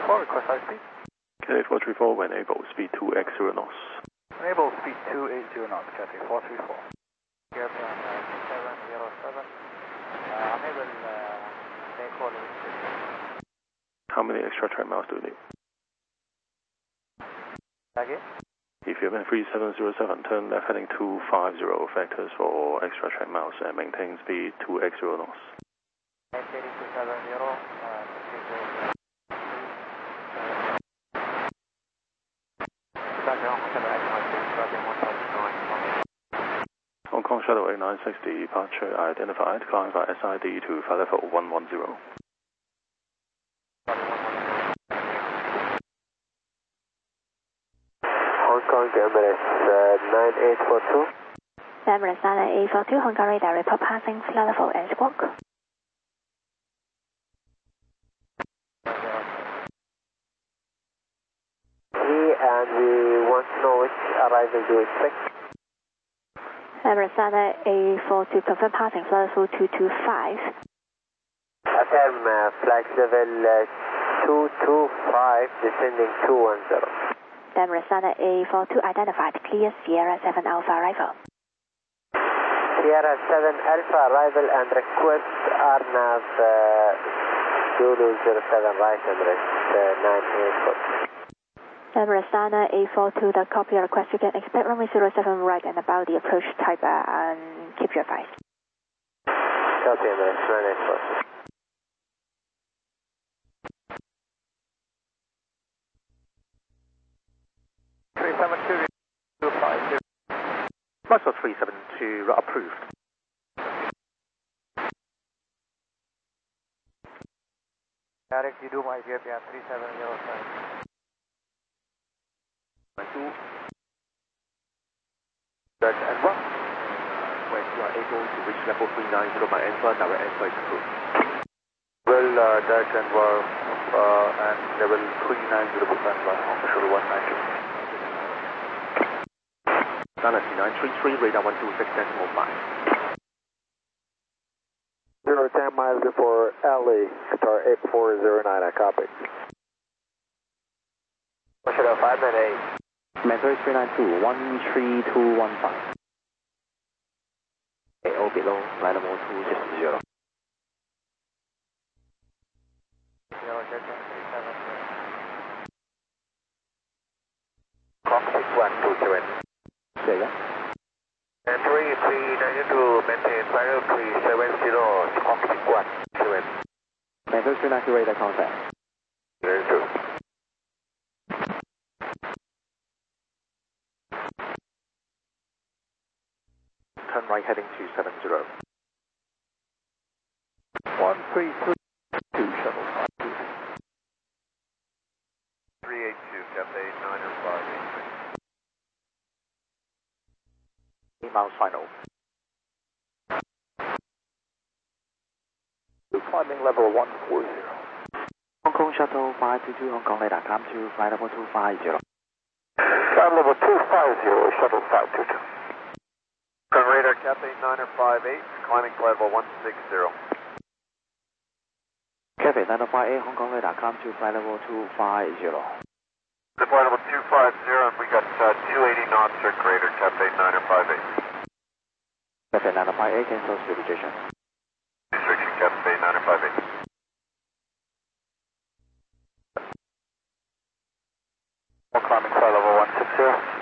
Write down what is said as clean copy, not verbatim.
434, request high speed. Cathay 434, when able, speed 2x0 knots. When able, speed 280 knots, Cathay 434. Here, 707. Unable, make call. How many extra track miles do you need? Again? If you're in 3707, turn left heading 250, factors for extra track miles and maintain speed 2x0 knots. 8270, Hong Kong Shuttle 8960 departure identified, climb by SID to flight level 110. Hong Kong Emirates 9842. Emirates 9842, Hong Kong radar report passing flight level and squawk. And we want to know which arrival do you expect? Emirates 9842, confirm passing flight level 225. Affirm flight level 225, descending 210. Emirates 9842, identified, clear Sierra 7 Alpha arrival. Sierra 7 Alpha arrival and request RNAV Zulu 07 right, Emirates 9842. Emirates 9842, the copy your request. You can expect runway 07 right and about the approach type and keep you advised. Copy, Emirates 9842. Muscle 372 approved. Direct you do my JPR 3707. Direct N1. When you are able to reach level 390 by N1, direct N1 is approved. Well, direct N1 and level 390 by Hong Kong Shuttle 190. Galaxy 933, radar 126.5. 010 miles before LA, Qatar 8409, I copy. Shuttle 598. Mandarin 392, 13215. Orbit low, flight level 260. Cockpit 127. Say again. And 3392, maintain flight level 370, cockpit 127. Mandarin 392, radar contact. 02. Turn right heading 270. 1332 Shuttle 52. 382, Cathay 905. 8 miles final. Climbing level 140. Hong Kong Shuttle 522, Hong Kong radar, come to flight level 250. Flight level 250, Shuttle 522. Radar Cathay 958, climbing flight level 160. Cathay 958, Hong Kong radar, come to flight level 250. The flight level 250, and we got 280 knots or greater, Cathay 958. Cathay 958, cancel speed rejection. Restriction, Cathay 958. Climbing flight level 160.